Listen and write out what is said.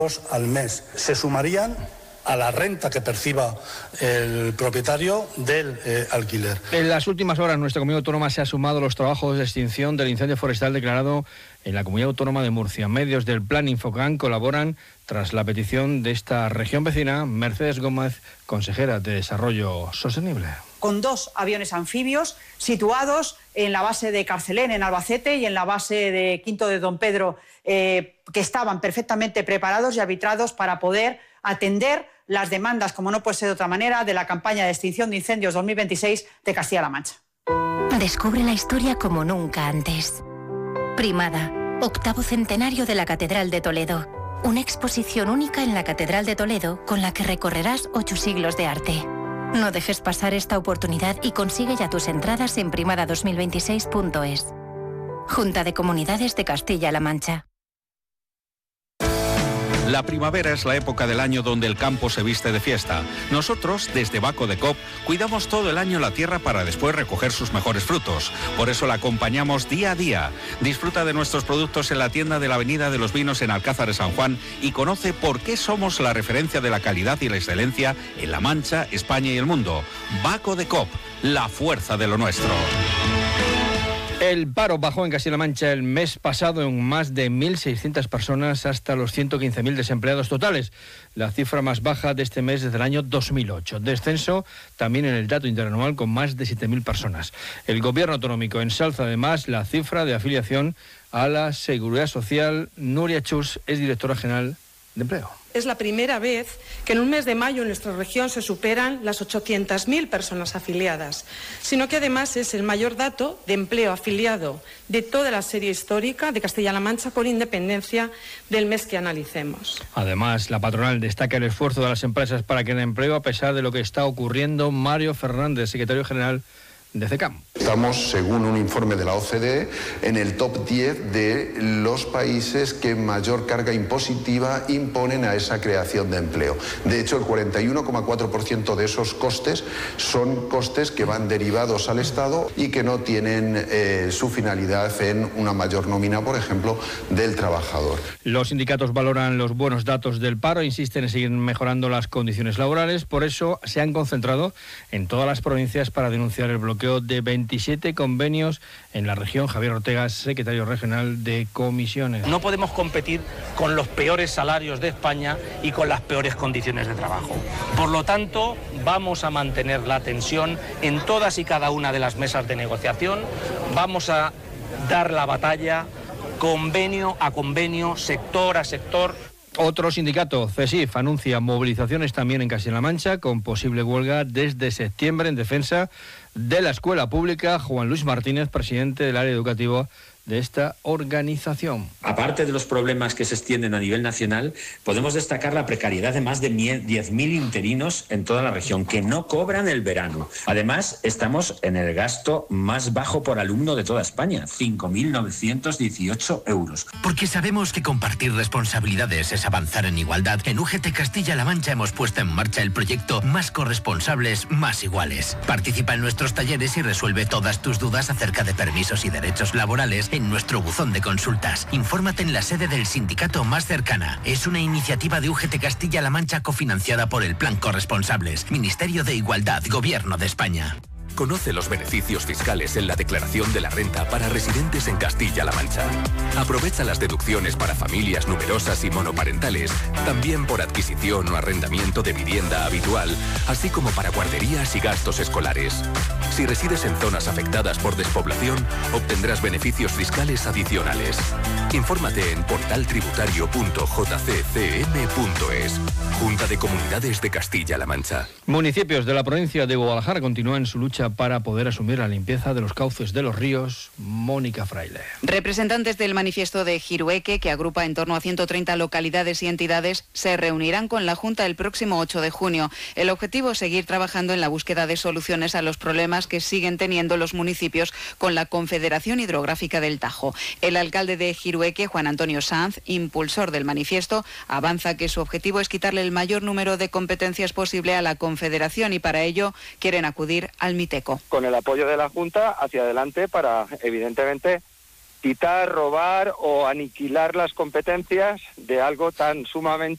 al mes. Se sumarían a la renta que perciba el propietario del alquiler. En las últimas horas, nuestra comunidad autónoma se ha sumado a los trabajos de extinción del incendio forestal declarado en la comunidad autónoma de Murcia. Medios del Plan Infocan colaboran tras la petición de esta región vecina. Mercedes Gómez, consejera de Desarrollo Sostenible. Con 2 aviones anfibios situados en la base de Carcelén, en Albacete, y en la base de Quinto de Don Pedro, que estaban perfectamente preparados y arbitrados para poder atender las demandas, como no puede ser de otra manera, de la campaña de extinción de incendios 2026 de Castilla-La Mancha. Descubre la historia como nunca antes. Primada, 8º centenario de la Catedral de Toledo. Una exposición única en la Catedral de Toledo con la que recorrerás 8 siglos de arte. No dejes pasar esta oportunidad y consigue ya tus entradas en primada2026.es. Junta de Comunidades de Castilla-La Mancha. La primavera es la época del año donde el campo se viste de fiesta. Nosotros, desde Baco de Cop, cuidamos todo el año la tierra para después recoger sus mejores frutos. Por eso la acompañamos día a día. Disfruta de nuestros productos en la tienda de la Avenida de los Vinos en Alcázar de San Juan y conoce por qué somos la referencia de la calidad y la excelencia en La Mancha, España y el mundo. Baco de Cop, la fuerza de lo nuestro. El paro bajó en Castilla-La Mancha el mes pasado en más de 1.600 personas hasta los 115.000 desempleados totales, la cifra más baja de este mes desde el año 2008. Descenso también en el dato interanual con más de 7.000 personas. El gobierno autonómico ensalza además la cifra de afiliación a la Seguridad Social. Nuria Chus es directora general de Empleo. Es la primera vez que en un mes de mayo en nuestra región se superan las 800.000 personas afiliadas, sino que además es el mayor dato de empleo afiliado de toda la serie histórica de Castilla-La Mancha, con independencia del mes que analicemos. Además, la patronal destaca el esfuerzo de las empresas para que el empleo, a pesar de lo que está ocurriendo. Mario Fernández, secretario general de CECAM. Estamos, según un informe de la OCDE, en el top 10 de los países que mayor carga impositiva imponen a esa creación de empleo. De hecho, el 41,4% de esos costes son costes que van derivados al Estado y que no tienen su finalidad en una mayor nómina, por ejemplo, del trabajador. Los sindicatos valoran los buenos datos del paro e insisten en seguir mejorando las condiciones laborales. Por eso se han concentrado en todas las provincias para denunciar el bloqueo de 27 convenios en la región. Javier Ortega, secretario regional de Comisiones. No podemos competir con los peores salarios de España y con las peores condiciones de trabajo. Por lo tanto, vamos a mantener la tensión en todas y cada una de las mesas de negociación. Vamos a dar la batalla convenio a convenio, sector a sector. Otro sindicato, CESIF, anuncia movilizaciones también en Castilla-La Mancha con posible huelga desde septiembre en defensa de la escuela pública. Juan Luis Martínez, presidente del área educativa de esta organización. Aparte de los problemas que se extienden a nivel nacional, podemos destacar la precariedad de más de 10.000 interinos en toda la región que no cobran el verano. Además, estamos en el gasto más bajo por alumno de toda España, 5.918 euros. Porque sabemos que compartir responsabilidades es avanzar en igualdad. En UGT Castilla-La Mancha hemos puesto en marcha el proyecto Más corresponsables, más iguales. Participa en nuestros talleres y resuelve todas tus dudas acerca de permisos y derechos laborales en nuestro buzón de consultas. Infórmate en la sede del sindicato más cercana. Es una iniciativa de UGT Castilla-La Mancha cofinanciada por el Plan Corresponsables, Ministerio de Igualdad, Gobierno de España. Conoce los beneficios fiscales en la declaración de la renta para residentes en Castilla-La Mancha. Aprovecha las deducciones para familias numerosas y monoparentales, también por adquisición o arrendamiento de vivienda habitual, así como para guarderías y gastos escolares. Si resides en zonas afectadas por despoblación, obtendrás beneficios fiscales adicionales. Infórmate en portaltributario.jccm.es. Junta de Comunidades de Castilla-La Mancha. Municipios de la provincia de Guadalajara continúan su lucha para poder asumir la limpieza de los cauces de los ríos. Mónica Fraile. Representantes del manifiesto de Jirueque, que agrupa en torno a 130 localidades y entidades, se reunirán con la Junta el próximo 8 de junio. El objetivo es seguir trabajando en la búsqueda de soluciones a los problemas que siguen teniendo los municipios con la Confederación Hidrográfica del Tajo. El alcalde de Jirueque, Juan Antonio Sanz, impulsor del manifiesto, avanza que su objetivo es quitarle el mayor número de competencias posible a la Confederación y para ello quieren acudir al MITECO. Con el apoyo de la Junta hacia adelante para, evidentemente, quitar, robar o aniquilar las competencias de algo tan sumamente